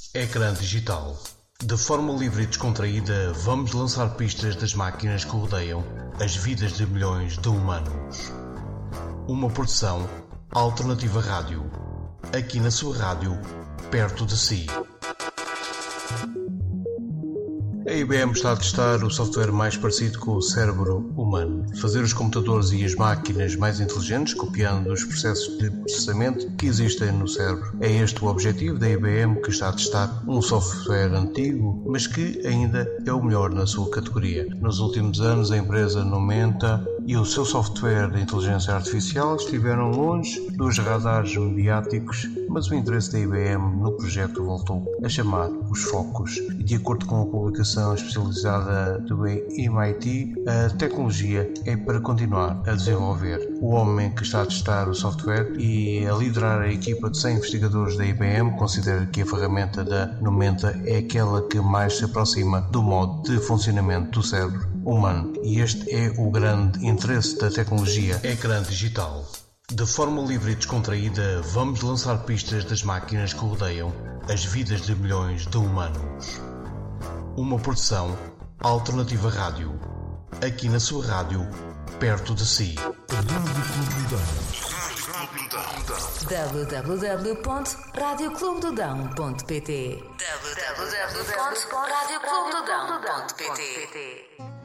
Ecrã digital. De forma livre e descontraída, vamos lançar pistas das máquinas que rodeiam as vidas de milhões de humanos. Uma produção Alternativa Rádio. Aqui na sua rádio, perto de si. A IBM está a testar o software mais parecido com o cérebro humano. Fazer os computadores e as máquinas mais inteligentes, copiando os processos de processamento que existem no cérebro. É este o objetivo da IBM, que está a testar um software antigo, mas que ainda é o melhor na sua categoria. Nos últimos anos, a empresa Numenta e o seu software de inteligência artificial estiveram longe dos radares mediáticos, mas o interesse da IBM no projeto voltou a chamar os focos. E de acordo com a publicação especializada do MIT, a tecnologia é para continuar a desenvolver. O homem que está a testar o software e a liderar a equipa de 100 investigadores da IBM considera que a ferramenta da Numenta é aquela que mais se aproxima do modo de funcionamento do cérebro humano. E este é o grande interesse da tecnologia ecrã digital. De forma livre e descontraída, vamos lançar pistas das máquinas que rodeiam as vidas de milhões de humanos. Uma produção Alternativa Rádio. Aqui na sua rádio, perto de si. www.radioclubedodão.pt www.radioclubedodão.pt